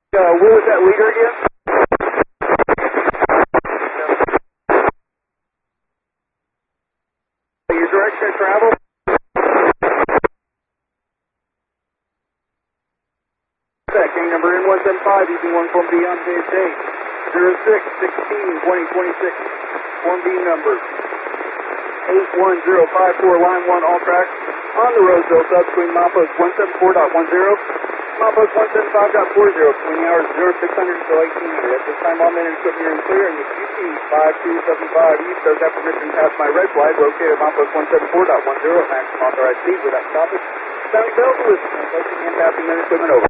What was that leader again? Your direction of travel? Gang number N175, using one form B on today's date. 06-16-2026. Form B number 81054, line 1, all tracks on the Roseville sub between milepost 174.10, milepost 175.40, between the hours 0600 until 1800. At this time, all men and equipment are in clear, and the QT 5275 east does have permission to pass my red flag located at milepost 174.10 at maximum authorized speed without stoppage. Sounding bells, listening, and passing men and equipment over.